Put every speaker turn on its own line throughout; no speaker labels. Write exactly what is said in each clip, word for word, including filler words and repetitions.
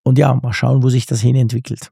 und ja, mal schauen, wo sich das hin entwickelt.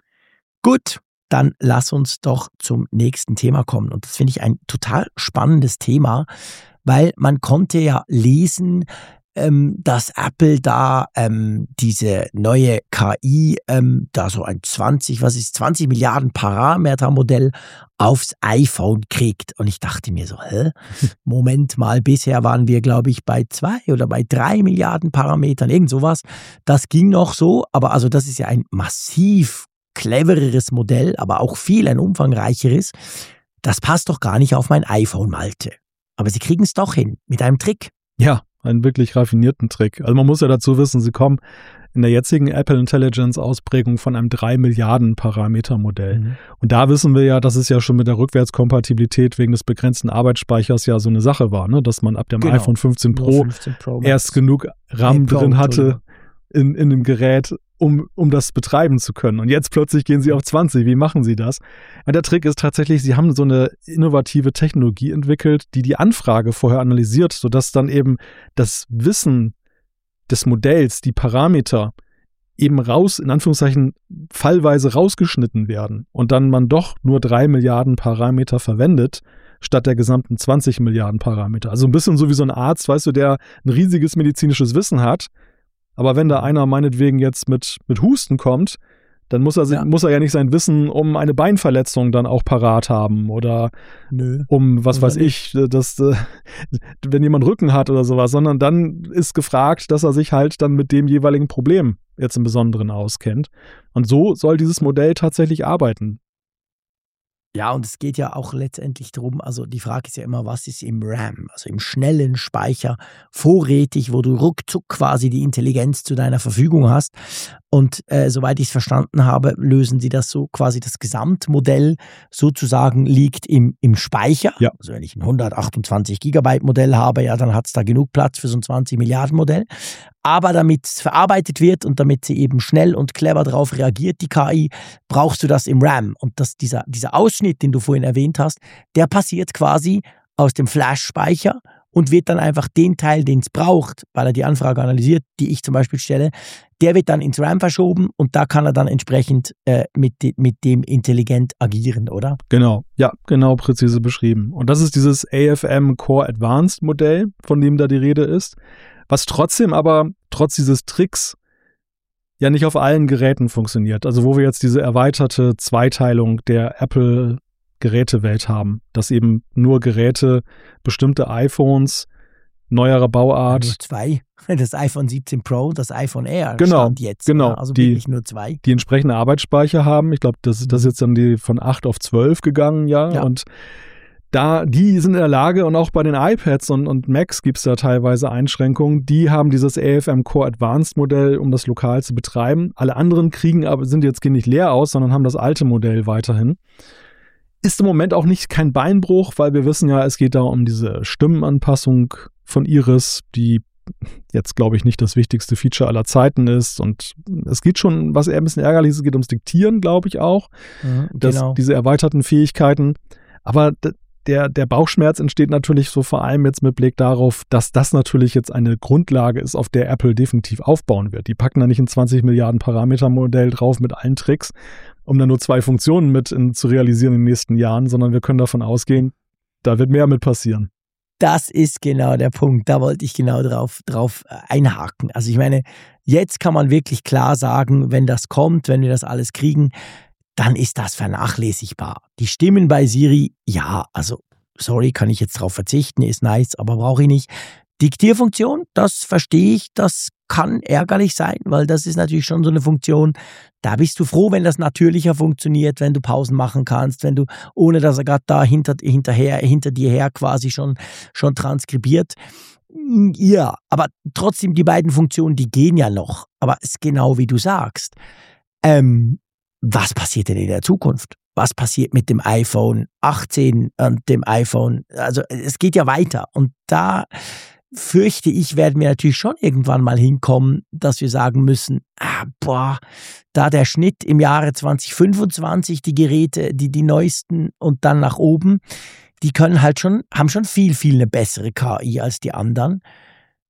Gut, dann lass uns doch zum nächsten Thema kommen. Und das finde ich ein total spannendes Thema, weil man konnte ja lesen, ähm, dass Apple da ähm, diese neue K I, ähm, da so ein zwanzig, was ist, zwanzig Milliarden Parameter-Modell aufs iPhone kriegt. Und ich dachte mir so, hä? Moment mal, bisher waren wir, glaube ich, bei zwei oder bei drei Milliarden Parametern, irgend sowas. Das ging noch so, aber also das ist ja ein massiv clevereres Modell, aber auch viel ein umfangreicheres. Das passt doch gar nicht auf mein iPhone, Malte. Aber sie kriegen es doch hin, mit einem Trick.
Ja, einen wirklich raffinierten Trick. Also man muss ja dazu wissen, sie kommen in der jetzigen Apple Intelligence Ausprägung von einem drei Milliarden Parameter Modell. Mhm. Und da wissen wir ja, dass es ja schon mit der Rückwärtskompatibilität wegen des begrenzten Arbeitsspeichers ja so eine Sache war, ne? Dass man ab dem genau. iPhone fünfzehn Pro, fünfzehn Pro erst genug RAM nee, Pro, drin hatte in, in dem Gerät, um, um das betreiben zu können. Und jetzt plötzlich gehen sie auf zwanzig. Wie machen sie das? Ja, der Trick ist tatsächlich, sie haben so eine innovative Technologie entwickelt, die die Anfrage vorher analysiert, sodass dann eben das Wissen des Modells, die Parameter eben raus, in Anführungszeichen, fallweise rausgeschnitten werden und dann man doch nur drei Milliarden Parameter verwendet, statt der gesamten zwanzig Milliarden Parameter. Also ein bisschen so wie so ein Arzt, weißt du, der ein riesiges medizinisches Wissen hat, aber wenn da einer meinetwegen jetzt mit, mit Husten kommt, dann muss er, ja. muss er ja nicht sein Wissen um eine Beinverletzung dann auch parat haben oder Nö. um, was oder weiß nicht. ich, dass, wenn jemand Rücken hat oder sowas, sondern dann ist gefragt, dass er sich halt dann mit dem jeweiligen Problem jetzt im Besonderen auskennt. Und so soll dieses Modell tatsächlich arbeiten.
Ja, und es geht ja auch letztendlich darum, also die Frage ist ja immer, was ist im RAM, also im schnellen Speicher vorrätig, wo du ruckzuck quasi die Intelligenz zu deiner Verfügung hast. Und äh, soweit ich es verstanden habe, lösen sie das so, quasi das Gesamtmodell sozusagen liegt im, im Speicher. Ja. Also wenn ich ein hundertachtundzwanzig Gigabyte Modell habe, ja, dann hat es da genug Platz für so ein zwanzig Milliarden Modell. Aber damit es verarbeitet wird und damit sie eben schnell und clever darauf reagiert, die K I, brauchst du das im RAM. Und das, dieser, dieser Ausschnitt, den du vorhin erwähnt hast, der passiert quasi aus dem Flash-Speicher und wird dann einfach den Teil, den es braucht, weil er die Anfrage analysiert, die ich zum Beispiel stelle, der wird dann ins RAM verschoben und da kann er dann entsprechend äh, mit, de, mit dem intelligent agieren, oder?
Genau, ja, genau präzise beschrieben. Und das ist dieses A F M Core Advanced Modell, von dem da die Rede ist, was trotzdem aber, trotz dieses Tricks, ja nicht auf allen Geräten funktioniert. Also wo wir jetzt diese erweiterte Zweiteilung der Apple Gerätewelt haben, dass eben nur Geräte, bestimmte iPhones, neuerer Bauart.
Nur zwei. Das iPhone siebzehn Pro, das iPhone Air
genau,
stand jetzt.
Genau,
also
die,
wirklich nur zwei.
Die entsprechende Arbeitsspeicher haben. Ich glaube, das, das ist jetzt dann die von acht auf zwölf gegangen, ja. ja. Und da, die sind in der Lage, und auch bei den iPads und, und Macs gibt es da teilweise Einschränkungen, die haben dieses A F M Core Advanced Modell, um das lokal zu betreiben. Alle anderen kriegen aber, sind jetzt gehen nicht leer aus, sondern haben das alte Modell weiterhin. Ist im Moment auch nicht kein Beinbruch, weil wir wissen ja, es geht da um diese Stimmenanpassung von Iris, die jetzt, glaube ich, nicht das wichtigste Feature aller Zeiten ist. Und es geht schon, was eher ein bisschen ärgerlich ist, es geht ums Diktieren, glaube ich auch. Mhm, das, genau. Diese erweiterten Fähigkeiten. Aber der, der Bauchschmerz entsteht natürlich so vor allem jetzt mit Blick darauf, dass das natürlich jetzt eine Grundlage ist, auf der Apple definitiv aufbauen wird. Die packen da nicht ein zwanzig Milliarden Parameter Modell drauf mit allen Tricks, um dann nur zwei Funktionen mit in, zu realisieren in den nächsten Jahren, sondern wir können davon ausgehen, da wird mehr mit passieren.
Das ist genau der Punkt, da wollte ich genau drauf, drauf einhaken. Also ich meine, jetzt kann man wirklich klar sagen, wenn das kommt, wenn wir das alles kriegen, dann ist das vernachlässigbar. Die Stimmen bei Siri, ja, also sorry, kann ich jetzt drauf verzichten, ist nice, aber brauche ich nicht. Diktierfunktion, das verstehe ich, das kann ärgerlich sein, weil das ist natürlich schon so eine Funktion, da bist du froh, wenn das natürlicher funktioniert, wenn du Pausen machen kannst, wenn du, ohne dass er gerade da hinter, hinterher, hinter dir her quasi schon, schon transkribiert. Ja, aber trotzdem, die beiden Funktionen, die gehen ja noch. Aber es ist genau wie du sagst. Ähm, was passiert denn in der Zukunft? Was passiert mit dem iPhone achtzehn und dem iPhone? Also es geht ja weiter und da fürchte ich, werden wir natürlich schon irgendwann mal hinkommen, dass wir sagen müssen, ah, boah, da der Schnitt im Jahre zwanzig fünfundzwanzig, die Geräte, die, die neuesten und dann nach oben, die können halt schon, haben schon viel, viel eine bessere K I als die anderen.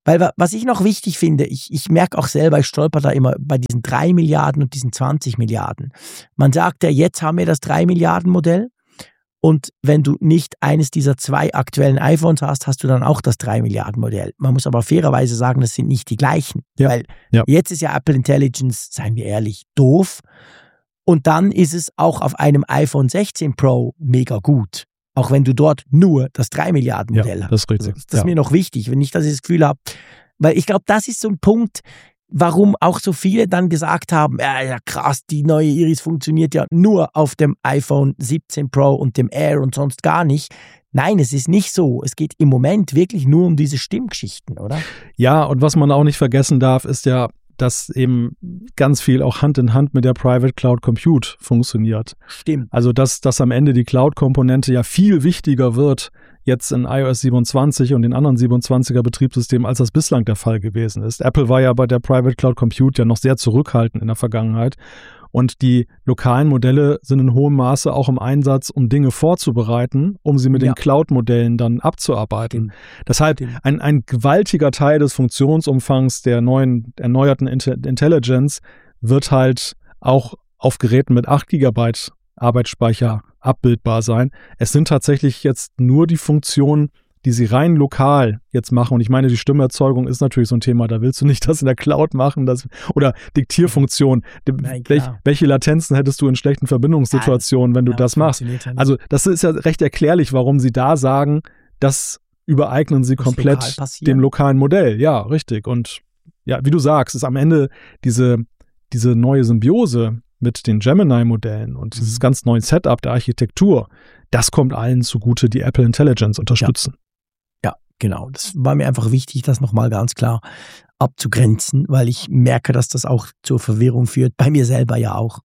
Weil was ich noch wichtig finde, ich, ich merke auch selber, ich stolper da immer bei diesen drei Milliarden und diesen zwanzig Milliarden. Man sagt ja, jetzt haben wir das drei Milliarden Modell und wenn du nicht eines dieser zwei aktuellen iPhones hast, hast du dann auch das drei Milliarden Modell. Man muss aber fairerweise sagen, das sind nicht die gleichen. Ja. Weil ja. jetzt ist ja Apple Intelligence, seien wir ehrlich, doof. Und dann ist es auch auf einem iPhone sechzehn Pro mega gut. Auch wenn du dort nur das drei Milliarden Modell
ja,
hast.
Das ist richtig.
Also, das ist
ja.
mir noch wichtig, wenn ich das, das Gefühl habe. Weil ich glaube, das ist so ein Punkt, warum auch so viele dann gesagt haben, ja, ja krass, die neue Iris funktioniert ja nur auf dem iPhone siebzehn Pro und dem Air und sonst gar nicht. Nein, es ist nicht so. Es geht im Moment wirklich nur um diese Stimmgeschichten, oder?
Ja, und was man auch nicht vergessen darf, ist ja, dass eben ganz viel auch Hand in Hand mit der Private Cloud Compute funktioniert.
Stimmt.
Also dass, dass am Ende die Cloud-Komponente ja viel wichtiger wird jetzt in iOS siebenundzwanzig und den anderen siebenundzwanziger Betriebssystemen, als das bislang der Fall gewesen ist. Apple war ja bei der Private Cloud Compute ja noch sehr zurückhaltend in der Vergangenheit. Und die lokalen Modelle sind in hohem Maße auch im Einsatz, um Dinge vorzubereiten, um sie mit ja. den Cloud-Modellen dann abzuarbeiten. Stimmt. Deshalb ein, ein gewaltiger Teil des Funktionsumfangs der neuen erneuerten Intelligence wird halt auch auf Geräten mit acht Gigabyte Arbeitsspeicher abbildbar sein. Es sind tatsächlich jetzt nur die Funktionen, die sie rein lokal jetzt machen. Und ich meine, die Stimmerzeugung ist natürlich so ein Thema. Da willst du nicht das in der Cloud machen. Das, oder Diktierfunktion. Nein, Welch, welche Latenzen hättest du in schlechten Verbindungssituationen, wenn du ja, das machst? Ja also das ist ja recht erklärlich, warum sie da sagen, das übereignen sie das komplett lokal dem lokalen Modell. Ja, richtig. Und ja, wie du sagst, ist am Ende diese, diese neue Symbiose mit den Gemini-Modellen und mhm. dieses ganz neue Setup der Architektur, das kommt allen zugute, die Apple Intelligence unterstützen.
Ja, ja, genau. Das war mir einfach wichtig, das nochmal ganz klar abzugrenzen, weil ich merke, dass das auch zur Verwirrung führt, bei mir selber ja auch.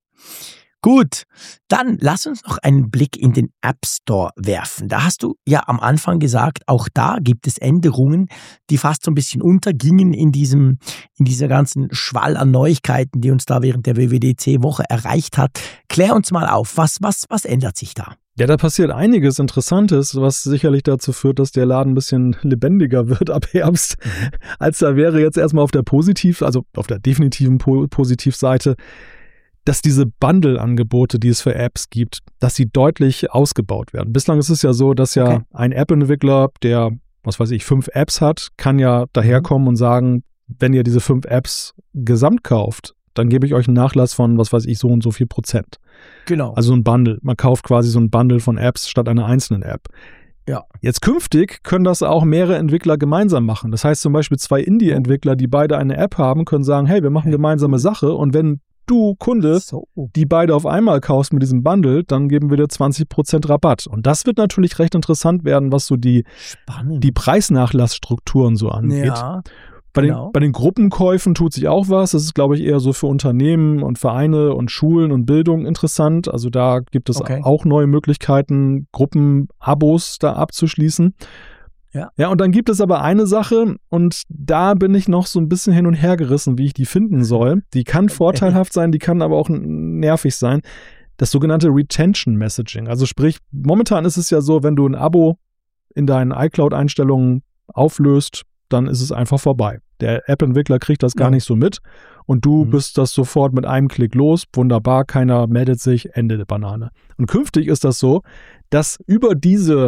Gut, dann lass uns noch einen Blick in den App Store werfen. Da hast du ja am Anfang gesagt, auch da gibt es Änderungen, die fast so ein bisschen untergingen in diesem, in dieser ganzen Schwall an Neuigkeiten, die uns da während der W W D C-Woche erreicht hat. Klär uns mal auf, was, was, was ändert sich da?
Ja, da passiert einiges Interessantes, was sicherlich dazu führt, dass der Laden ein bisschen lebendiger wird ab Herbst, mhm. als da wäre jetzt erstmal auf der Positiv, also auf der definitiven po- Positivseite, dass diese Bundle-Angebote, die es für Apps gibt, dass sie deutlich ausgebaut werden. Bislang ist es ja so, dass ja okay. ein App-Entwickler, der, was weiß ich, fünf Apps hat, kann ja daherkommen und sagen, wenn ihr diese fünf Apps gesamt kauft, dann gebe ich euch einen Nachlass von, was weiß ich, so und so viel Prozent.
Genau.
Also ein Bundle. Man kauft quasi so ein Bundle von Apps statt einer einzelnen App.
Ja.
Jetzt künftig können das auch mehrere Entwickler gemeinsam machen. Das heißt zum Beispiel zwei Indie-Entwickler, die beide eine App haben, können sagen, hey, wir machen gemeinsame Sache und wenn du, Kunde, so. die beide auf einmal kaufst mit diesem Bundle, dann geben wir dir zwanzig Prozent Rabatt. Und das wird natürlich recht interessant werden, was so die, die Preisnachlassstrukturen so angeht.
Ja,
bei,
genau.
den, bei den Gruppenkäufen tut sich auch was. Das ist, glaube ich, eher so für Unternehmen und Vereine und Schulen und Bildung interessant. Also da gibt es okay. auch neue Möglichkeiten, Gruppenabos da abzuschließen.
Ja.
ja, und dann gibt es aber eine Sache und da bin ich noch so ein bisschen hin und her gerissen, wie ich die finden soll. Die kann vorteilhaft sein, die kann aber auch nervig sein. Das sogenannte Retention Messaging. Also sprich, momentan ist es ja so, wenn du ein Abo in deinen iCloud-Einstellungen auflöst, dann ist es einfach vorbei. Der App-Entwickler kriegt das gar ja. nicht so mit und du mhm. bist das sofort mit einem Klick los. Wunderbar, keiner meldet sich, Ende der Banane. Und künftig ist das so, dass über diese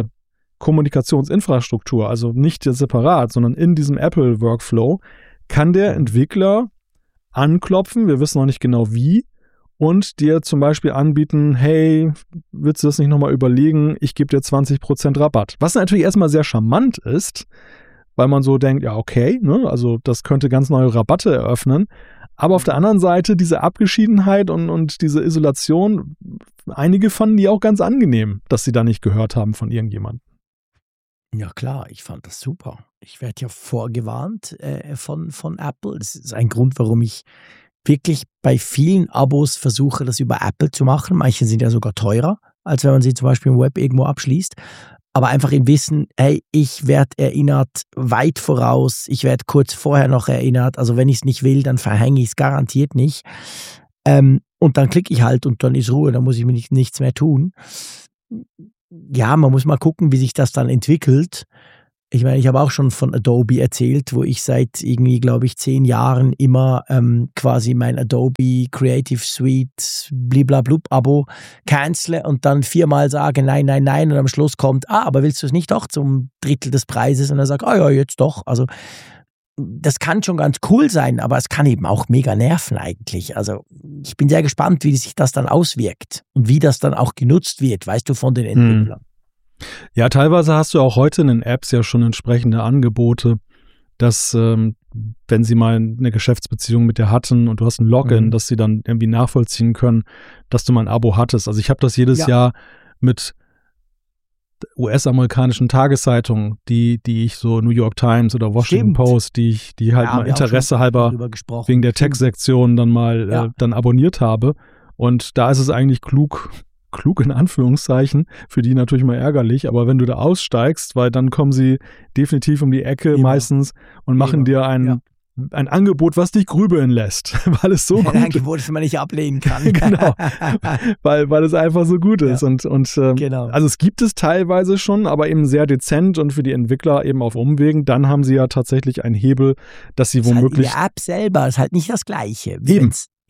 Kommunikationsinfrastruktur, also nicht separat, sondern in diesem Apple-Workflow, kann der Entwickler anklopfen, wir wissen noch nicht genau wie, und dir zum Beispiel anbieten, hey, willst du das nicht nochmal überlegen, ich gebe dir zwanzig Prozent Rabatt. Was natürlich erstmal sehr charmant ist, weil man so denkt, ja okay, ne, also das könnte ganz neue Rabatte eröffnen, aber auf der anderen Seite diese Abgeschiedenheit und, und diese Isolation, einige fanden die auch ganz angenehm, dass sie da nicht gehört haben von irgendjemandem.
Ja klar, ich fand das super. Ich werde ja vorgewarnt äh, von, von Apple. Das ist ein Grund, warum ich wirklich bei vielen Abos versuche, das über Apple zu machen. Manche sind ja sogar teurer, als wenn man sie zum Beispiel im Web irgendwo abschließt. Aber einfach im Wissen, hey, ich werde erinnert weit voraus, ich werde kurz vorher noch erinnert. Also wenn ich es nicht will, dann verhänge ich es garantiert nicht. Ähm, und dann klicke ich halt und dann ist Ruhe, dann muss ich mir nicht, nichts mehr tun. Ja, man muss mal gucken, wie sich das dann entwickelt. Ich meine, ich habe auch schon von Adobe erzählt, wo ich seit irgendwie, glaube ich, zehn Jahren immer ähm, quasi mein Adobe Creative Suite bliblablub-Abo cancele und dann viermal sage, nein, nein, nein und am Schluss kommt, ah, aber willst du es nicht doch zum Drittel des Preises? Und dann sage, ah ja, jetzt doch. Also das kann schon ganz cool sein, aber es kann eben auch mega nerven eigentlich. Also ich bin sehr gespannt, wie sich das dann auswirkt und wie das dann auch genutzt wird, weißt du, von den Entwicklern.
Hm. Ja, teilweise hast du auch heute in den Apps ja schon entsprechende Angebote, dass, ähm, wenn sie mal eine Geschäftsbeziehung mit dir hatten und du hast ein Login, mhm. dass sie dann irgendwie nachvollziehen können, dass du mal ein Abo hattest. Also ich habe das jedes ja. Jahr mit U S-amerikanischen Tageszeitungen, die, die ich so New York Times oder Washington
Stimmt.
Post, die ich, die halt
ja,
mal Interesse halber wegen der Tech-Sektion dann mal ja. äh, dann abonniert habe. Und da ist es eigentlich klug, klug in Anführungszeichen, für die natürlich mal ärgerlich, aber wenn du da aussteigst, weil dann kommen sie definitiv um die Ecke Immer. meistens und machen Immer. dir ein, ja. ein Angebot, was dich grübeln lässt, weil es so
ein
gut
ist. Ein Angebot, das man nicht ablehnen kann.
Genau, weil, weil es einfach so gut ist. Ja. Und, und ähm,
genau.
also es gibt es teilweise schon, aber eben sehr dezent und für die Entwickler eben auf Umwegen. Dann haben sie ja tatsächlich einen Hebel, dass sie
das
womöglich...
Halt die App selber ist halt nicht das Gleiche.
Eben.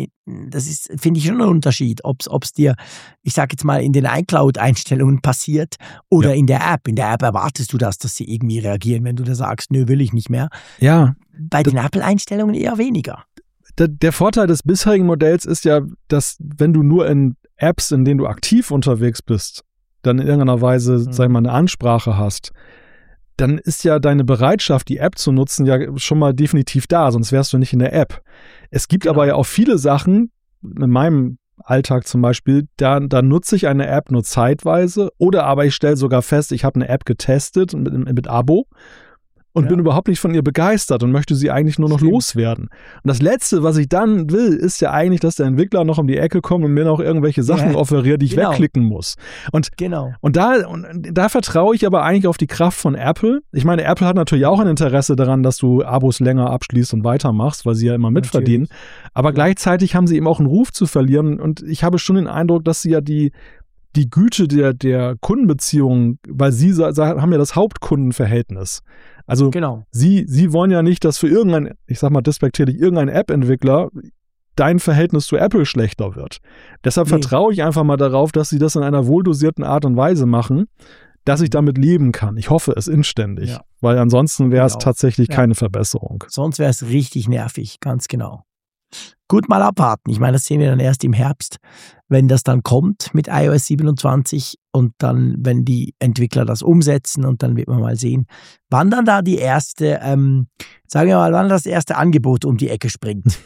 Das ist, finde ich, schon ein Unterschied, ob es dir, ich sage jetzt mal, in den iCloud-Einstellungen passiert oder ja. in der App. In der App erwartest du das, dass sie irgendwie reagieren, wenn du da sagst, nö, will ich nicht mehr.
Ja.
Bei den Apple-Einstellungen eher weniger.
Der, der Vorteil des bisherigen Modells ist ja, dass wenn du nur in Apps, in denen du aktiv unterwegs bist, dann in irgendeiner Weise, mhm. sag ich mal, eine Ansprache hast, dann ist ja deine Bereitschaft, die App zu nutzen, ja schon mal definitiv da, sonst wärst du nicht in der App. Es gibt genau. aber ja auch viele Sachen, in meinem Alltag zum Beispiel, da, da nutze ich eine App nur zeitweise oder aber ich stelle sogar fest, ich habe eine App getestet mit, mit Abo und ja. bin überhaupt nicht von ihr begeistert und möchte sie eigentlich nur noch Stimmt. loswerden. Und das Letzte, was ich dann will, ist ja eigentlich, dass der Entwickler noch um die Ecke kommt und mir noch irgendwelche Sachen ja. offeriert, die ich genau. wegklicken muss. Und,
genau.
und, da, und da vertraue ich aber eigentlich auf die Kraft von Apple. Ich meine, Apple hat natürlich auch ein Interesse daran, dass du Abos länger abschließt und weitermachst, weil sie ja immer mitverdienen. Natürlich. Aber ja. gleichzeitig haben sie eben auch einen Ruf zu verlieren. Und ich habe schon den Eindruck, dass sie ja die die Güte der, der Kundenbeziehungen, weil sie haben ja das Hauptkundenverhältnis. Also
genau.
sie, sie wollen ja nicht, dass für irgendein, ich sag mal despektierlich, irgendein App-Entwickler dein Verhältnis zu Apple schlechter wird. Deshalb nee. vertraue ich einfach mal darauf, dass sie das in einer wohldosierten Art und Weise machen, dass ich damit leben kann. Ich hoffe es inständig, ja. weil ansonsten wäre es genau. tatsächlich ja. keine Verbesserung.
Sonst wäre es richtig nervig, ganz genau. Gut, mal abwarten. Ich meine, das sehen wir dann erst im Herbst, wenn das dann kommt mit i O S siebenundzwanzig und dann, wenn die Entwickler das umsetzen und dann wird man mal sehen, wann dann da die erste, ähm, sagen wir mal, wann das erste Angebot um die Ecke springt.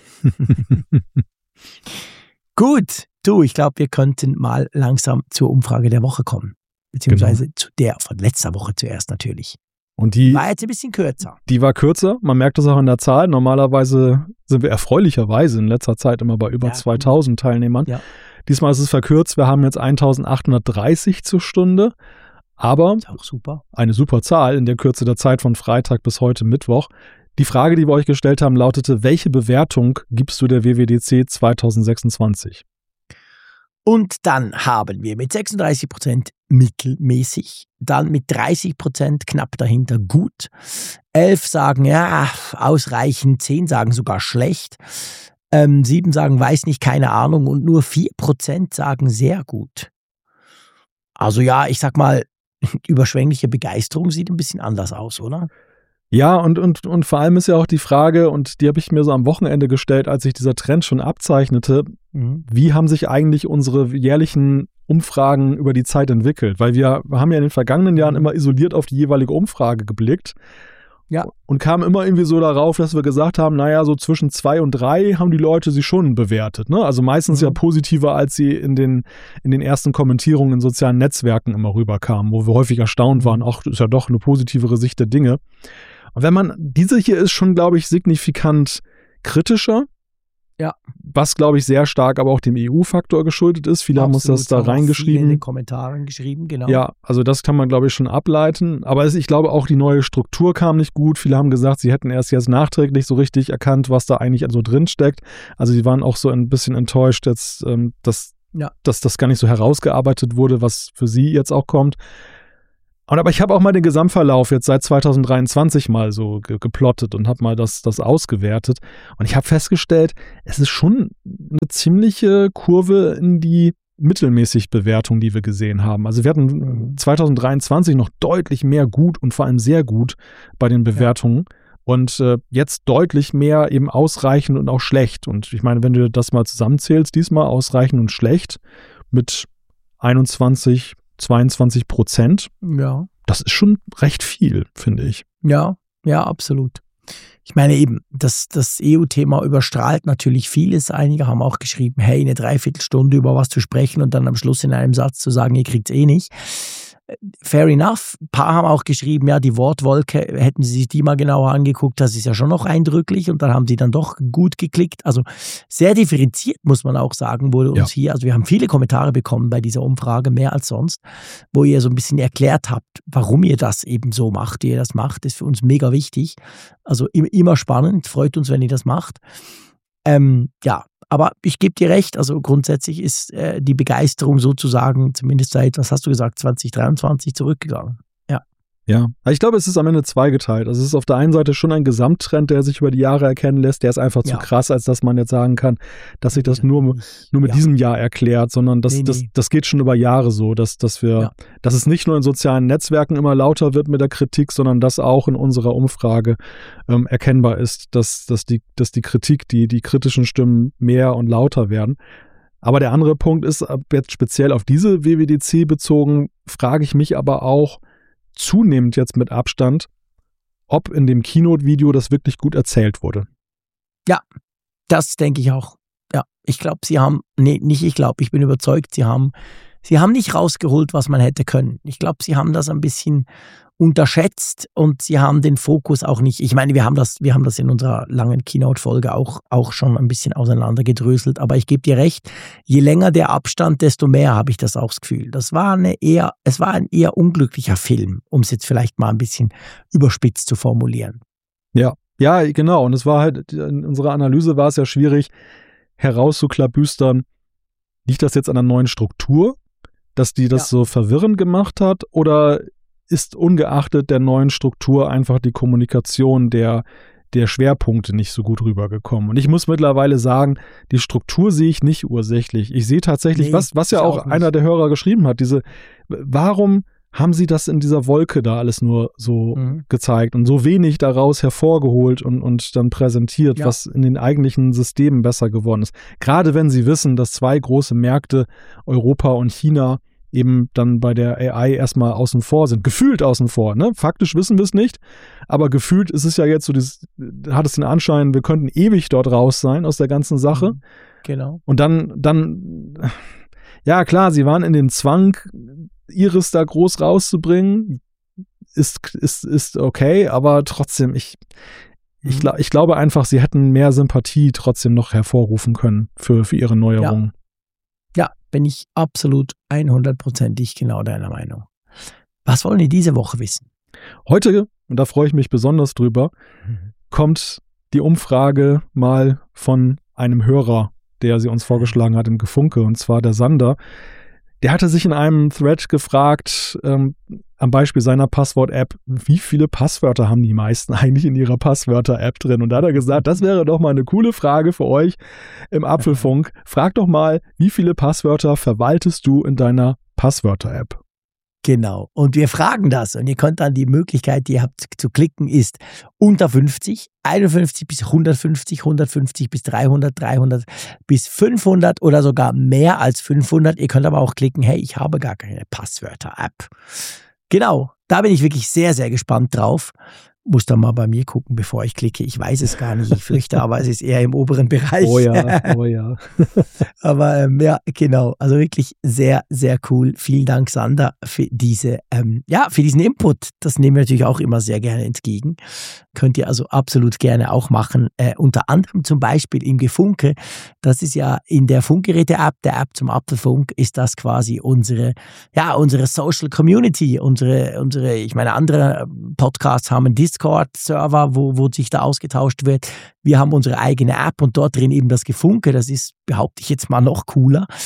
Gut, du, ich glaube, wir könnten mal langsam zur Umfrage der Woche kommen. Beziehungsweise genau. zu der von letzter Woche zuerst natürlich.
Und die
war jetzt ein bisschen kürzer.
Die war kürzer. Man merkt das auch in der Zahl. Normalerweise sind wir erfreulicherweise in letzter Zeit immer bei über ja, zweitausend Teilnehmern. Ja. Diesmal ist es verkürzt. Wir haben jetzt eintausendachthundertdreißig zur Stunde. Aber
ist auch super.
Eine super Zahl in der Kürze der Zeit von Freitag bis heute Mittwoch. Die Frage, die wir euch gestellt haben, lautete: Welche Bewertung gibst du der W W D C zweitausendsechsundzwanzig?
Und dann haben wir mit sechsunddreißig Prozent mittelmäßig, dann mit dreißig Prozent knapp dahinter gut, elf sagen ja, ausreichend, zehn sagen sogar schlecht, ähm, sieben sagen weiß nicht, keine Ahnung und nur vier Prozent sagen sehr gut. Also ja, ich sag mal, überschwängliche Begeisterung sieht ein bisschen anders aus, oder?
Ja, und, und, und vor allem ist ja auch die Frage, und die habe ich mir so am Wochenende gestellt, als sich dieser Trend schon abzeichnete, mhm. wie haben sich eigentlich unsere jährlichen Umfragen über die Zeit entwickelt? Weil wir, wir haben ja in den vergangenen Jahren immer isoliert auf die jeweilige Umfrage geblickt
ja.
und kamen immer irgendwie so darauf, dass wir gesagt haben, naja, so zwischen zwei und drei haben die Leute sie schon bewertet. Ne? Also meistens mhm. ja positiver, als sie in den, in den ersten Kommentierungen in sozialen Netzwerken immer rüberkamen, wo wir häufig erstaunt waren, ach, das ist ja doch eine positivere Sicht der Dinge. Und wenn man, diese hier ist schon, glaube ich, signifikant kritischer.
Ja.
Was, glaube ich, sehr stark aber auch dem E U-Faktor geschuldet ist. Viele Absolut, haben uns das da reingeschrieben. Viele
in den Kommentaren geschrieben, genau.
Ja, also das kann man, glaube ich, schon ableiten. Aber es, ich glaube auch, die neue Struktur kam nicht gut. Viele haben gesagt, sie hätten erst jetzt nachträglich so richtig erkannt, was da eigentlich so drin steckt. Also sie waren auch so ein bisschen enttäuscht, jetzt, ähm, dass, ja. dass das gar nicht so herausgearbeitet wurde, was für sie jetzt auch kommt. Und aber ich habe auch mal den Gesamtverlauf jetzt seit zwanzig dreiundzwanzig mal so ge- geplottet und habe mal das, das ausgewertet. Und ich habe festgestellt, es ist schon eine ziemliche Kurve in die mittelmäßig Bewertung, die wir gesehen haben. Also wir hatten zwanzig dreiundzwanzig noch deutlich mehr gut und vor allem sehr gut bei den Bewertungen. Ja. Und äh, jetzt deutlich mehr eben ausreichend und auch schlecht. Und ich meine, wenn du das mal zusammenzählst, diesmal ausreichend und schlecht mit einundzwanzig, zweiundzwanzig Prozent.
Ja.
Das ist schon recht viel, finde ich.
Ja, ja, absolut. Ich meine eben, das, das E U-Thema überstrahlt natürlich vieles. Einige haben auch geschrieben, hey, eine Dreiviertelstunde über was zu sprechen und dann am Schluss in einem Satz zu sagen, ihr kriegt es eh nicht. Fair enough. Ein paar haben auch geschrieben, ja, die Wortwolke, hätten sie sich die mal genauer angeguckt, das ist ja schon noch eindrücklich und dann haben die dann doch gut geklickt. Also sehr differenziert, muss man auch sagen, wurde uns ja. hier, also wir haben viele Kommentare bekommen bei dieser Umfrage, mehr als sonst, wo ihr so ein bisschen erklärt habt, warum ihr das eben so macht, wie ihr das macht, ist für uns mega wichtig. Also immer spannend, freut uns, wenn ihr das macht. Ähm, ja, aber ich gebe dir recht, also grundsätzlich ist äh, die Begeisterung sozusagen, zumindest seit, was hast du gesagt, zwanzig dreiundzwanzig zurückgegangen. Ja.
Ja, ich glaube, es ist am Ende zweigeteilt. Also es ist auf der einen Seite schon ein Gesamttrend, der sich über die Jahre erkennen lässt. Der ist einfach zu ja. krass, als dass man jetzt sagen kann, dass sich das nur, nur mit ja. diesem Jahr erklärt, sondern das, nee, das, das geht schon über Jahre so, dass, dass wir, ja. dass es nicht nur in sozialen Netzwerken immer lauter wird mit der Kritik, sondern dass auch in unserer Umfrage ähm, erkennbar ist, dass, dass, die, dass die Kritik, die, die kritischen Stimmen mehr und lauter werden. Aber der andere Punkt ist, jetzt speziell auf diese W W D C bezogen, frage ich mich aber auch, zunehmend jetzt mit Abstand, ob in dem Keynote-Video das wirklich gut erzählt wurde.
Ja, das denke ich auch. Ja, ich glaube, sie haben, nee, nicht ich glaube, ich bin überzeugt, sie haben, sie haben nicht rausgeholt, was man hätte können. Ich glaube, sie haben das ein bisschen unterschätzt und sie haben den Fokus auch nicht, ich meine, wir haben das, wir haben das in unserer langen Keynote-Folge auch, auch schon ein bisschen auseinandergedröselt, aber ich gebe dir recht, je länger der Abstand, desto mehr habe ich das auch das Gefühl. Das war eine eher, es war ein eher unglücklicher Film, um es jetzt vielleicht mal ein bisschen überspitzt zu formulieren.
Ja, ja, genau. Und es war halt, in unserer Analyse war es ja schwierig herauszuklabüstern, liegt das jetzt an der neuen Struktur, dass die das ja. so verwirrend gemacht hat, oder ist ungeachtet der neuen Struktur einfach die Kommunikation der, der Schwerpunkte nicht so gut rübergekommen. Und ich muss mittlerweile sagen, die Struktur sehe ich nicht ursächlich. Ich sehe tatsächlich, nee, was, was ja auch, auch einer der Hörer geschrieben hat, diese, warum haben sie das in dieser Wolke da alles nur so mhm. gezeigt und so wenig daraus hervorgeholt und, und dann präsentiert, ja. was in den eigentlichen Systemen besser geworden ist. Gerade wenn sie wissen, dass zwei große Märkte, Europa und China, eben dann bei der A I erstmal außen vor sind. Gefühlt außen vor, ne? Faktisch wissen wir es nicht, aber gefühlt ist es ja jetzt so, dieses, hat es den Anschein, wir könnten ewig dort raus sein aus der ganzen Sache.
Genau.
Und dann, dann, ja klar, sie waren in dem Zwang, Iris da groß rauszubringen, ist, ist, ist okay, aber trotzdem, ich, ich, glaub, ich glaube einfach, sie hätten mehr Sympathie trotzdem noch hervorrufen können für, für ihre Neuerungen.
Ja. Ja, bin ich absolut hundertprozentig genau deiner Meinung. Was wollen die diese Woche wissen?
Heute, und da freue ich mich besonders drüber, mhm. kommt die Umfrage mal von einem Hörer, der sie uns vorgeschlagen hat im Gefunke, und zwar der Sander. Der hatte sich in einem Thread gefragt, ähm, am Beispiel seiner Passwort-App, wie viele Passwörter haben die meisten eigentlich in ihrer Passwörter-App drin? Und da hat er gesagt, das wäre doch mal eine coole Frage für euch im Apfelfunk. Frag doch mal, wie viele Passwörter verwaltest du in deiner Passwörter-App?
Genau. Und wir fragen das. Und ihr könnt dann die Möglichkeit, die ihr habt zu klicken, ist unter fünfzig, einundfünfzig bis hundertfünfzig, hundertfünfzig bis dreihundert, dreihundert bis fünfhundert oder sogar mehr als fünfhundert. Ihr könnt aber auch klicken, hey, ich habe gar keine Passwörter-App. Genau. Da bin ich wirklich sehr, sehr gespannt drauf. Muss dann mal bei mir gucken, bevor ich klicke. Ich weiß es gar nicht. Ich fürchte, aber es ist eher im oberen Bereich.
Oh ja, oh ja.
Aber ähm, ja, genau. Also wirklich sehr, sehr cool. Vielen Dank, Sander, für diese, ähm, ja, für diesen Input. Das nehmen wir natürlich auch immer sehr gerne entgegen. Könnt ihr also absolut gerne auch machen. Äh, unter anderem zum Beispiel im Gefunke. Das ist ja in der Funkgeräte-App, der App zum Apfelfunk, ist das quasi unsere, ja, unsere Social Community. Unsere, unsere, ich meine, andere Podcasts haben einen Discord-Server, wo, wo sich da ausgetauscht wird. Wir haben unsere eigene App und dort drin eben das Gefunke. Das ist, behaupte ich jetzt mal, noch cooler.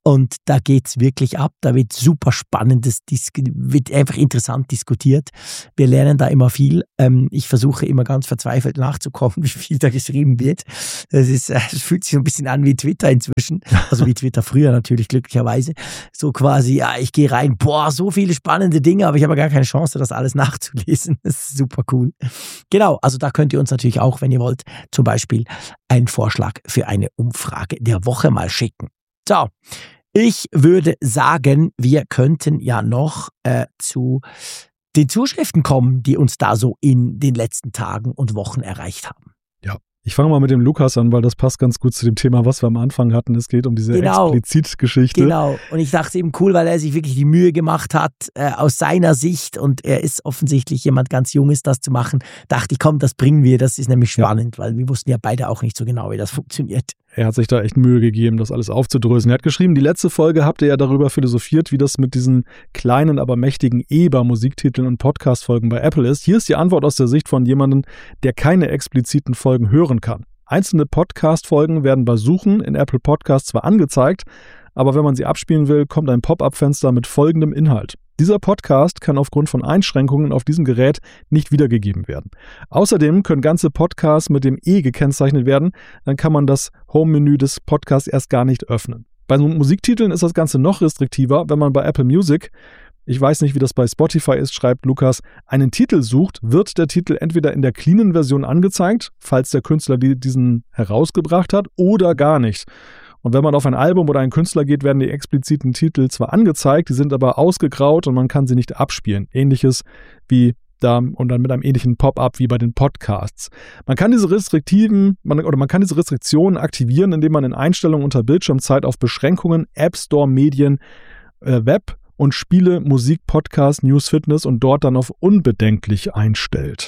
Und da geht's wirklich ab, da wird super spannendes, wird einfach interessant diskutiert. Wir lernen da immer viel. Ich versuche immer ganz verzweifelt nachzukommen, wie viel da geschrieben wird. Das ist, es fühlt sich so ein bisschen an wie Twitter inzwischen. Also wie Twitter früher natürlich, glücklicherweise. So quasi, ja, ich gehe rein, boah, so viele spannende Dinge, aber ich habe gar keine Chance, das alles nachzulesen. Das ist super cool. Genau, also da könnt ihr uns natürlich auch, wenn ihr wollt, zum Beispiel einen Vorschlag für eine Umfrage der Woche mal schicken. So. Ich würde sagen, wir könnten ja noch äh, zu den Zuschriften kommen, die uns da so in den letzten Tagen und Wochen erreicht haben.
Ja, ich fange mal mit dem Lukas an, weil das passt ganz gut zu dem Thema, was wir am Anfang hatten. Es geht um diese
genau,
Explizit-Geschichte.
Genau, und ich dachte eben cool, weil er sich wirklich die Mühe gemacht hat, äh, aus seiner Sicht, und er ist offensichtlich jemand ganz Junges, das zu machen, dachte ich, komm, das bringen wir, das ist nämlich spannend, ja. Weil wir wussten ja beide auch nicht so genau, wie das funktioniert.
Er hat sich da echt Mühe gegeben, das alles aufzudröseln. Er hat geschrieben, die letzte Folge habt ihr ja darüber philosophiert, wie das mit diesen kleinen, aber mächtigen E-Bar-Musiktiteln und Podcast-Folgen bei Apple ist. Hier ist die Antwort aus der Sicht von jemandem, der keine expliziten Folgen hören kann. Einzelne Podcast-Folgen werden bei Suchen in Apple Podcasts zwar angezeigt, aber wenn man sie abspielen will, kommt ein Pop-up-Fenster mit folgendem Inhalt. Dieser Podcast kann aufgrund von Einschränkungen auf diesem Gerät nicht wiedergegeben werden. Außerdem können ganze Podcasts mit dem E gekennzeichnet werden, dann kann man das Home-Menü des Podcasts erst gar nicht öffnen. Bei Musiktiteln ist das Ganze noch restriktiver, wenn man bei Apple Music, ich weiß nicht, wie das bei Spotify ist, schreibt Lukas, einen Titel sucht, wird der Titel entweder in der cleanen Version angezeigt, falls der Künstler diesen herausgebracht hat, oder gar nicht. Und wenn man auf ein Album oder einen Künstler geht, werden die expliziten Titel zwar angezeigt, die sind aber ausgegraut und man kann sie nicht abspielen. Ähnliches wie da und dann mit einem ähnlichen Pop-up wie bei den Podcasts. Man kann diese restriktiven man, oder man kann diese Restriktionen aktivieren, indem man in Einstellungen unter Bildschirmzeit auf Beschränkungen, App Store, Medien, äh, Web und Spiele, Musik, Podcast, News, Fitness und dort dann auf unbedenklich einstellt.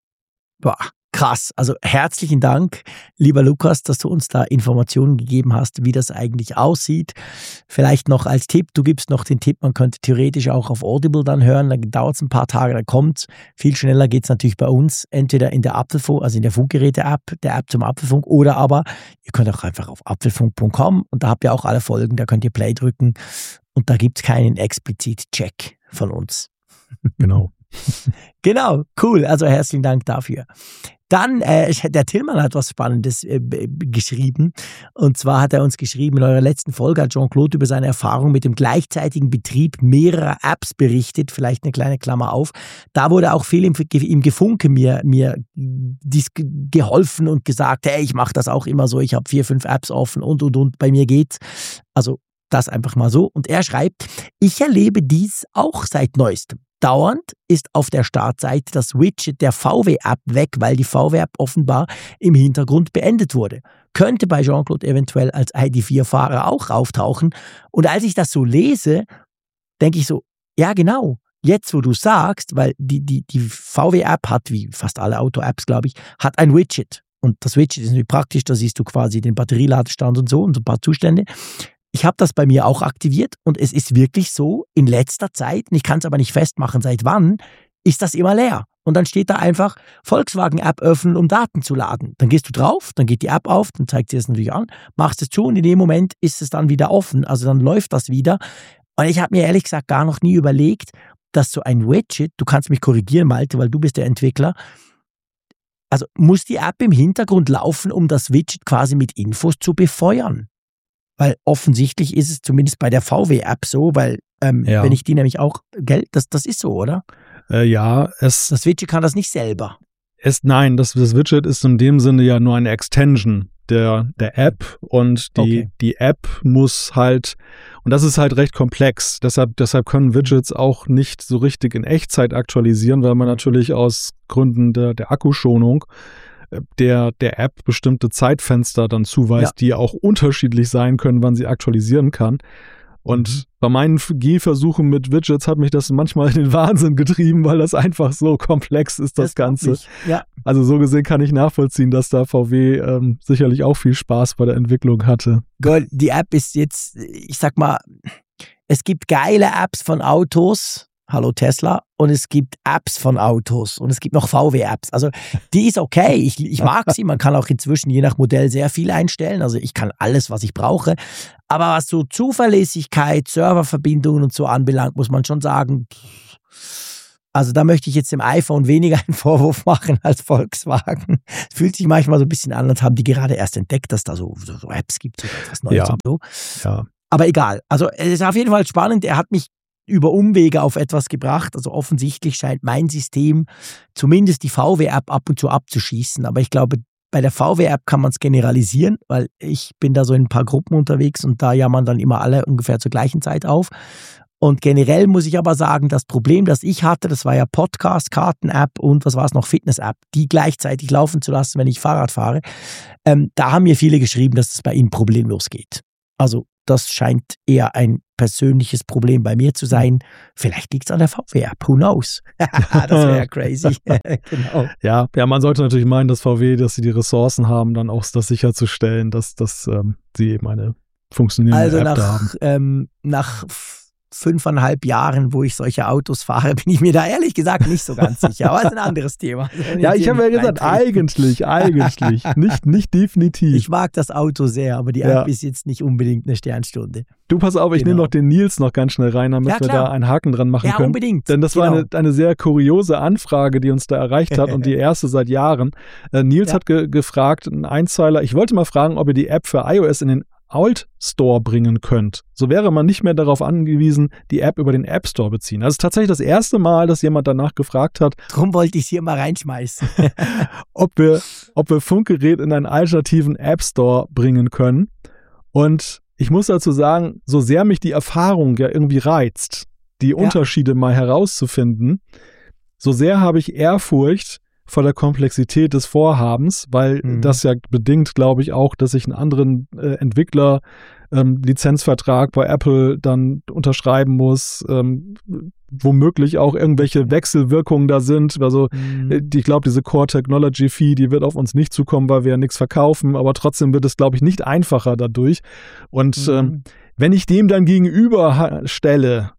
Boah. Krass, also herzlichen Dank, lieber Lukas, dass du uns da Informationen gegeben hast, wie das eigentlich aussieht. Vielleicht noch als Tipp, du gibst noch den Tipp, man könnte theoretisch auch auf Audible dann hören, dann dauert es ein paar Tage, dann kommt viel schneller geht es natürlich bei uns, entweder in der Apfelfunk, also in der Funkgeräte-App, der App zum Apfelfunk, oder aber ihr könnt auch einfach auf apfelfunk punkt com und da habt ihr auch alle Folgen, da könnt ihr Play drücken und da gibt es keinen explizit Check von uns.
Genau.
Genau, cool, also herzlichen Dank dafür. Dann, äh, der Tillmann hat was Spannendes äh, b- geschrieben. Und zwar hat er uns geschrieben, in eurer letzten Folge hat Jean-Claude über seine Erfahrung mit dem gleichzeitigen Betrieb mehrerer Apps berichtet. Vielleicht eine kleine Klammer auf. Da wurde auch viel im, im Gefunke mir, mir dies geholfen und gesagt, hey, ich mache das auch immer so. Ich habe vier, fünf Apps offen und, und, und. Bei mir geht's. Also das einfach mal so. Und er schreibt, ich erlebe dies auch seit Neuestem. Dauernd ist auf der Startseite das Widget der V W-App weg, weil die V W-App offenbar im Hintergrund beendet wurde. Könnte bei Jean-Claude eventuell als I D vier Fahrer auch auftauchen. Und als ich das so lese, denke ich so, ja genau, jetzt wo du sagst, weil die, die, die V W-App hat, wie fast alle Auto-Apps, glaube ich, hat ein Widget. Und das Widget ist natürlich praktisch, da siehst du quasi den Batterieladestand und so und so ein paar Zustände. Ich habe das bei mir auch aktiviert und es ist wirklich so, in letzter Zeit, und ich kann es aber nicht festmachen, seit wann, ist das immer leer. Und dann steht da einfach Volkswagen-App öffnen, um Daten zu laden. Dann gehst du drauf, dann geht die App auf, dann zeigt sie es natürlich an, machst es zu und in dem Moment ist es dann wieder offen. Also dann läuft das wieder. Und ich habe mir ehrlich gesagt gar noch nie überlegt, dass so ein Widget, du kannst mich korrigieren, Malte, weil du bist der Entwickler, also muss die App im Hintergrund laufen, um das Widget quasi mit Infos zu befeuern. Weil offensichtlich ist es zumindest bei der V W-App so, weil ähm, ja. wenn ich die nämlich auch, gell, das, das ist so, oder?
Äh, ja, es...
Das Widget kann das nicht selber.
Es, nein, das, das Widget ist in dem Sinne ja nur eine Extension der, der App und die, okay. die App muss halt, und das ist halt recht komplex, deshalb, deshalb können Widgets auch nicht so richtig in Echtzeit aktualisieren, weil man natürlich aus Gründen der, der Akkuschonung der, der App bestimmte Zeitfenster dann zuweist, ja. die auch unterschiedlich sein können, wann sie aktualisieren kann. Und mhm. bei meinen Gehversuchen mit Widgets hat mich das manchmal in den Wahnsinn getrieben, weil das einfach so komplex ist, das, das Ganze.
Ja.
Also so gesehen kann ich nachvollziehen, dass da V W ähm, sicherlich auch viel Spaß bei der Entwicklung hatte.
Die App ist jetzt, ich sag mal, es gibt geile Apps von Autos, hallo Tesla, und es gibt Apps von Autos und es gibt noch V W-Apps. Also die ist okay, ich, ich mag sie, man kann auch inzwischen je nach Modell sehr viel einstellen, also ich kann alles, was ich brauche. Aber was so Zuverlässigkeit, Serververbindungen und so anbelangt, muss man schon sagen, also da möchte ich jetzt dem iPhone weniger einen Vorwurf machen als Volkswagen. Es fühlt sich manchmal so ein bisschen an, als haben die gerade erst entdeckt, dass da so, so, so Apps gibt, so etwas Neues
ja.
und so.
Ja.
Aber egal, also es ist auf jeden Fall spannend, er hat mich über Umwege auf etwas gebracht. Also offensichtlich scheint mein System zumindest die V W-App ab und zu abzuschießen. Aber ich glaube, bei der V W-App kann man es generalisieren, weil ich bin da so in ein paar Gruppen unterwegs und da jammern dann immer alle ungefähr zur gleichen Zeit auf. Und generell muss ich aber sagen, das Problem, das ich hatte, das war ja Podcast, Karten-App und was war es noch, Fitness-App, die gleichzeitig laufen zu lassen, wenn ich Fahrrad fahre. Ähm, da haben mir viele geschrieben, dass es bei ihnen problemlos geht. Also das scheint eher ein persönliches Problem bei mir zu sein. Vielleicht liegt es an der V W-App, who knows? Das wäre ja crazy. Genau.
Ja, ja, man sollte natürlich meinen, dass V W, dass sie die Ressourcen haben, dann auch das sicherzustellen, dass, dass ähm, sie eben eine funktionierende
also
App
nach,
da haben.
Ähm, nach fünfeinhalb Jahren, wo ich solche Autos fahre, bin ich mir da ehrlich gesagt nicht so ganz sicher. Aber es ist ein anderes Thema.
Ja, ich habe ja gesagt, eigentlich, eigentlich, nicht, nicht definitiv.
Ich mag das Auto sehr, aber die
ja.
App ist jetzt nicht unbedingt eine Sternstunde.
Du, pass auf, ich
genau.
nehme noch den Nils noch ganz schnell rein, damit
ja,
wir da einen Haken dran machen
ja,
können.
Ja, unbedingt.
Denn das
genau.
war eine, eine sehr kuriose Anfrage, die uns da erreicht hat und die erste seit Jahren. Äh, Nils ja. hat ge- gefragt, ein Einzeiler, ich wollte mal fragen, ob ihr die App für iOS in den Alt Store bringen könnt. So wäre man nicht mehr darauf angewiesen, die App über den App Store beziehen. Das ist tatsächlich das erste Mal, dass jemand danach gefragt hat.
Drum wollte ich es hier mal reinschmeißen.
ob wir, ob wir Funkgerät in einen alternativen App Store bringen können. Und ich muss dazu sagen, so sehr mich die Erfahrung ja irgendwie reizt, die ja. Unterschiede mal herauszufinden, so sehr habe ich Ehrfurcht vor der Komplexität des Vorhabens, weil mhm. das ja bedingt, glaube ich, auch, dass ich einen anderen äh, Entwickler ähm, Lizenzvertrag bei Apple dann unterschreiben muss, ähm, womöglich auch irgendwelche Wechselwirkungen da sind. Also mhm. äh, ich glaube, diese Core Technology Fee, die wird auf uns nicht zukommen, weil wir ja nichts verkaufen, aber trotzdem wird es, glaube ich, nicht einfacher dadurch. Und mhm. ähm, wenn ich dem dann gegenüber stelle,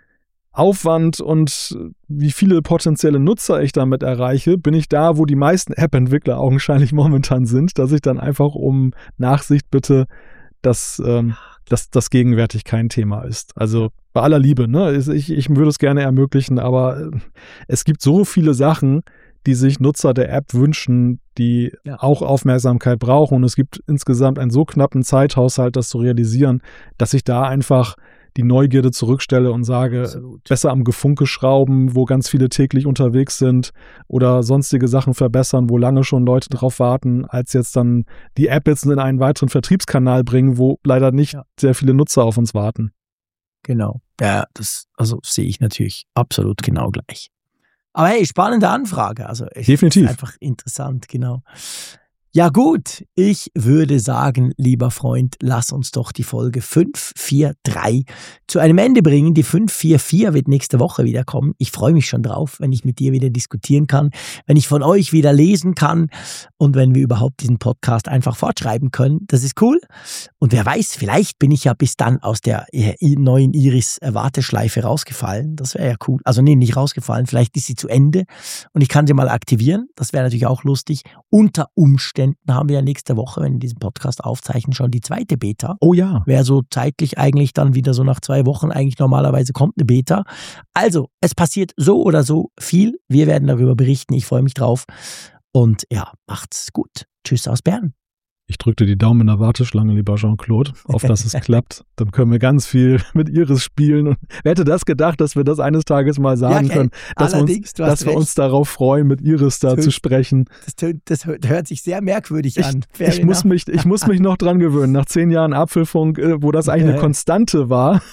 Aufwand und wie viele potenzielle Nutzer ich damit erreiche, bin ich da, wo die meisten App-Entwickler augenscheinlich momentan sind, dass ich dann einfach um Nachsicht bitte, dass, ähm, dass das gegenwärtig kein Thema ist. Also bei aller Liebe, ne? Ich, ich würde es gerne ermöglichen, aber es gibt so viele Sachen, die sich Nutzer der App wünschen, die ja. auch Aufmerksamkeit brauchen. Und es gibt insgesamt einen so knappen Zeithaushalt, das zu realisieren, dass ich da einfach die Neugierde zurückstelle und sage, Absolut. besser am Gefunke schrauben, wo ganz viele täglich unterwegs sind oder sonstige Sachen verbessern, wo lange schon Leute drauf warten, als jetzt dann die App jetzt in einen weiteren Vertriebskanal bringen, wo leider nicht ja. sehr viele Nutzer auf uns warten.
Genau. Ja, das also sehe ich natürlich absolut genau gleich. Aber hey, spannende Anfrage. Also
Definitiv.
Ist einfach interessant, genau. Ja gut, ich würde sagen, lieber Freund, lass uns doch die Folge fünf vier drei zu einem Ende bringen. Die fünf vier vier wird nächste Woche wieder kommen. Ich freue mich schon drauf, wenn ich mit dir wieder diskutieren kann, wenn ich von euch wieder lesen kann und wenn wir überhaupt diesen Podcast einfach fortschreiben können. Das ist cool. Und wer weiß, vielleicht bin ich ja bis dann aus der neuen Iris-Warteschleife rausgefallen. Das wäre ja cool. Also nee, nicht rausgefallen. Vielleicht ist sie zu Ende und ich kann sie mal aktivieren. Das wäre natürlich auch lustig. Unter Umständen haben wir ja nächste Woche, wenn wir diesen Podcast aufzeichnen, schon die zweite Beta.
Oh ja.
Wäre so zeitlich eigentlich dann wieder so nach zwei Wochen, eigentlich normalerweise kommt eine Beta. Also, es passiert so oder so viel. Wir werden darüber berichten. Ich freue mich drauf. Und ja, macht's gut. Tschüss aus Bern.
Ich drücke dir die Daumen in der Warteschlange, lieber Jean-Claude, auf dass es klappt. Dann können wir ganz viel mit Iris spielen. Und wer hätte das gedacht, dass wir das eines Tages mal sagen ja, können, dass, wir uns, dass wir uns darauf freuen, mit Iris da das zu sprechen.
Das, das hört sich sehr merkwürdig an.
Ich, ich, muss mich, ich muss mich noch dran gewöhnen. Nach zehn Jahren Apfelfunk, wo das eigentlich eine Konstante war.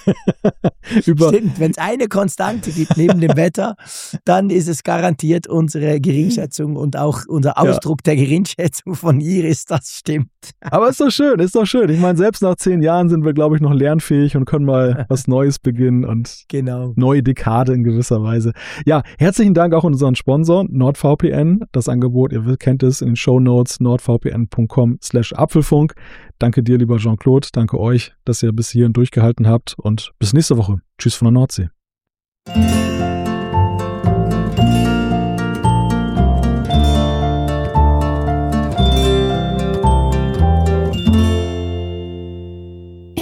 Über
Stimmt, wenn es eine Konstante gibt neben dem Wetter, dann ist es garantiert unsere Geringschätzung und auch unser Ausdruck ja. der Geringschätzung von Iris, das stimmt.
Aber ist doch schön, ist doch schön. Ich meine, selbst nach zehn Jahren sind wir, glaube ich, noch lernfähig und können mal was Neues beginnen und
genau.
neue Dekade in gewisser Weise. Ja, herzlichen Dank auch an unseren Sponsor NordVPN. Das Angebot, ihr kennt es in den Shownotes, nordvpn.com slash Apfelfunk. Danke dir, lieber Jean-Claude. Danke euch, dass ihr bis hierhin durchgehalten habt und bis nächste Woche. Tschüss von der Nordsee.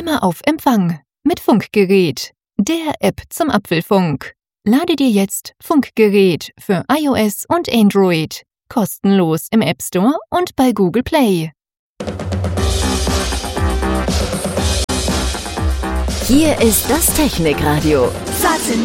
immer auf Empfang mit Funkgerät, der App zum Apfelfunk. Lade dir jetzt Funkgerät für iOS und Android kostenlos im App Store und bei Google Play.
Hier ist das Technikradio.
Satellite.